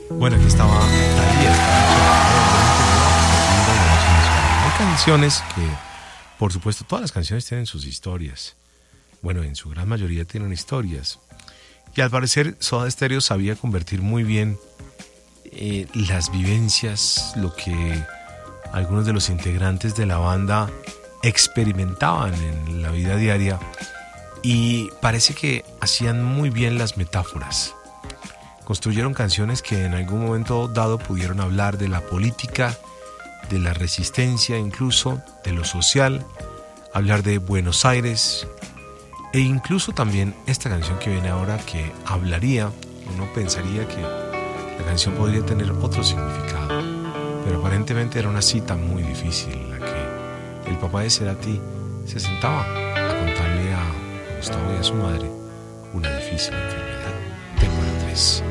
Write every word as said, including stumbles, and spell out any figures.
Bueno, aquí estaba Thalía. Hay canciones que, por supuesto, todas las canciones tienen sus historias. Bueno, en su gran mayoría tienen historias. Y al parecer Soda Stereo sabía convertir muy bien eh, las vivencias, lo que algunos de los integrantes de la banda experimentaban en la vida diaria, y parece que hacían muy bien las metáforas. Construyeron canciones que en algún momento dado pudieron hablar de la política, de la resistencia, incluso de lo social, hablar de Buenos Aires, e incluso también esta canción que viene ahora, que hablaría, uno pensaría que la canción podría tener otro significado, pero aparentemente era una cita muy difícil en la que el papá de Cerati se sentaba a contarle a Gustavo y a su madre una difícil enfermedad. Tema tres.